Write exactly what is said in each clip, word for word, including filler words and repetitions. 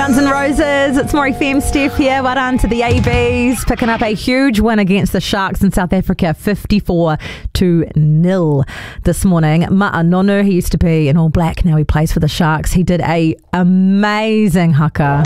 Guns N' Roses, it's Maury Fem, Steph here. Well done to the A Bs, picking up a huge win against the Sharks in South Africa, fifty-four to nil this morning. Ma'a Nonu, he used to be in All Black, now he plays for the Sharks. He did a amazing haka.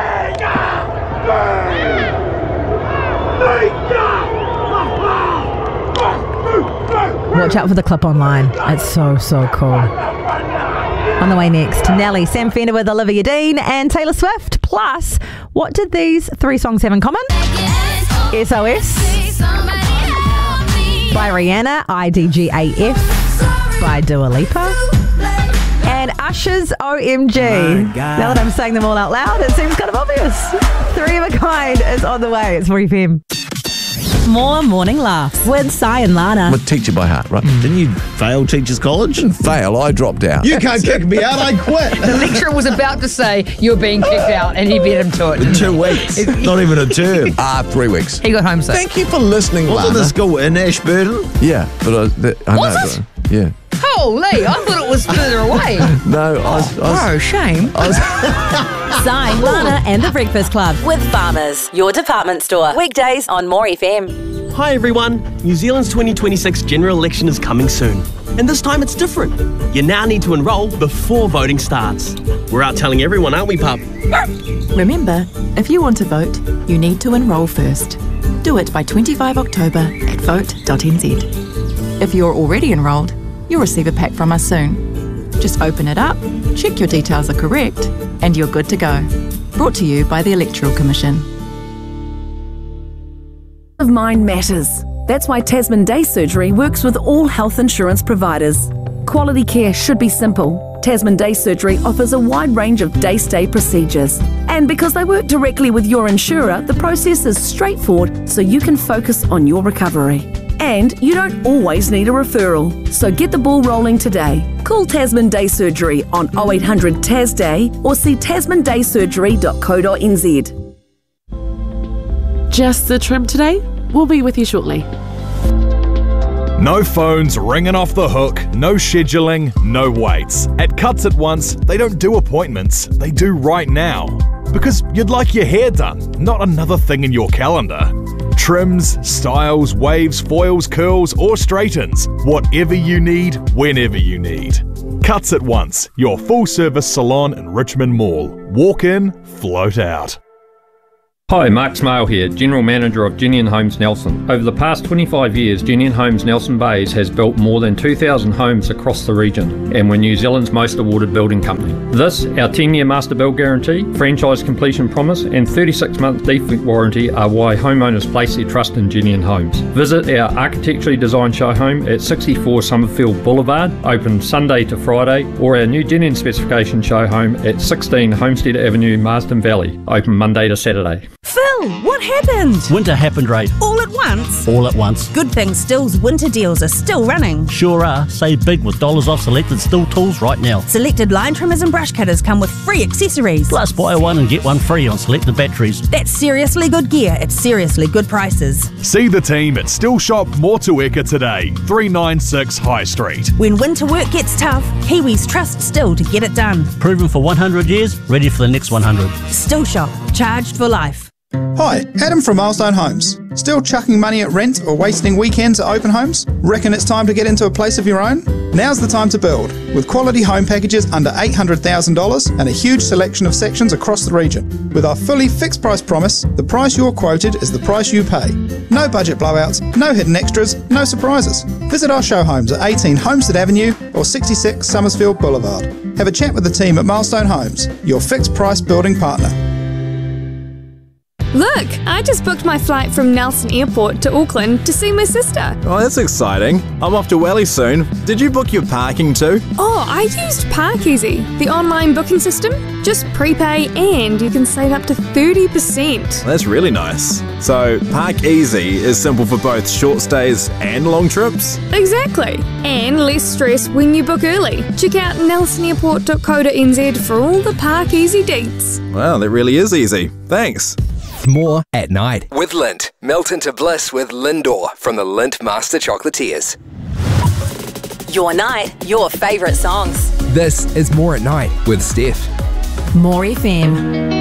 Watch out for the clip online. It's so, so cool. On the way next, Nelly, Sam Fender with Olivia Dean and Taylor Swift. Plus, what did these three songs have in common? S O S by Rihanna, I D G A F by Dua Lipa, and Usher's O M G. Now that I'm saying them all out loud, it seems kind of obvious. Three of a Kind is on the way. It's Maury Fem. More morning laughs with Sai and Lana. I'm a teacher by heart, right? Mm. Didn't you fail teachers college? Didn't fail, I dropped out. You can't kick me out, I quit. The lecturer was about to say you're being kicked out and he beat him to it. In two weeks. Not even a term. Ah, uh, three weeks. He got home sick. Thank you for listening, Lana. Wasn't the school in Ashburton? Yeah, but I, that, I was know. it? But, yeah. Holy, I thought it was further away. No, I was... I was oh, shame. I was Sai, Lana and the Breakfast Club with Farmers, your department store. Weekdays on Maury Fem. Hi everyone, New Zealand's twenty twenty-six general election is coming soon. And this time it's different. You now need to enrol before voting starts. We're out telling everyone, aren't we, pup? Remember, if you want to vote, you need to enrol first. Do it by twenty-fifth of October at vote dot n z. If you're already enrolled, you'll receive a pack from us soon. Just open it up, check your details are correct, and you're good to go. Brought to you by the Electoral Commission. Of mind matters. That's why Tasman Day Surgery works with all health insurance providers. Quality care should be simple. Tasman Day Surgery offers a wide range of day-stay procedures. And because they work directly with your insurer, the process is straightforward so you can focus on your recovery. And you don't always need a referral. So get the ball rolling today. Call Tasman Day Surgery on oh eight hundred T A S Day or see tasman day surgery dot co dot n z. Just the trim today? We'll be with you shortly. No phones ringing off the hook, no scheduling, no waits. At Cuts At Once, they don't do appointments, they do right now. Because you'd like your hair done, not another thing in your calendar. Trims, styles, waves, foils, curls, or straightens. Whatever you need, whenever you need. Cuts At Once, your full-service salon in Richmond Mall. Walk in, float out. Hi, Mark Smale here, General Manager of Genian Homes Nelson. Over the past twenty-five years, Genian Homes Nelson Bays has built more than two thousand homes across the region, and we're New Zealand's most awarded building company. This, our ten-year master build guarantee, franchise completion promise, and thirty-six month defect warranty are why homeowners place their trust in Genian Homes. Visit our architecturally designed show home at sixty-four Summerfield Boulevard, open Sunday to Friday, or our new Genian specification show home at sixteen Homestead Avenue, Marsden Valley, open Monday to Saturday. Phil, what happened? Winter happened, Ray. All at once? All at once. Good thing Still's winter deals are still running. Sure are. Save big with dollars off selected Still tools right now. Selected line trimmers and brush cutters come with free accessories. Plus buy one and get one free on selected batteries. That's seriously good gear at seriously good prices. See the team at Still Shop Motueka today, three ninety-six High Street. When winter work gets tough, Kiwis trust Still to get it done. Proven for one hundred years, ready for the next one hundred. Still Shop, charged for life. Hi, Adam from Milestone Homes. Still chucking money at rent or wasting weekends at open homes? Reckon it's time to get into a place of your own? Now's the time to build, with quality home packages under eight hundred thousand dollars and a huge selection of sections across the region. With our fully fixed price promise, the price you're quoted is the price you pay. No budget blowouts, no hidden extras, no surprises. Visit our show homes at eighteen Homestead Avenue or sixty-six Summersfield Boulevard. Have a chat with the team at Milestone Homes, your fixed price building partner. Look, I just booked my flight from Nelson Airport to Auckland to see my sister. Oh, that's exciting. I'm off to Welly soon. Did you book your parking too? Oh, I used Parkeasy, the online booking system. Just prepay and you can save up to thirty percent. That's really nice. So, Parkeasy is simple for both short stays and long trips? Exactly. And less stress when you book early. Check out nelson airport dot co dot n z for all the Parkeasy deets. Wow, that really is easy. Thanks. More at night. With Lindt. Melt into bliss with Lindor from the Lindt Master Chocolatiers. Your night, your favourite songs. This is More at Night with Steph. Maury Fem.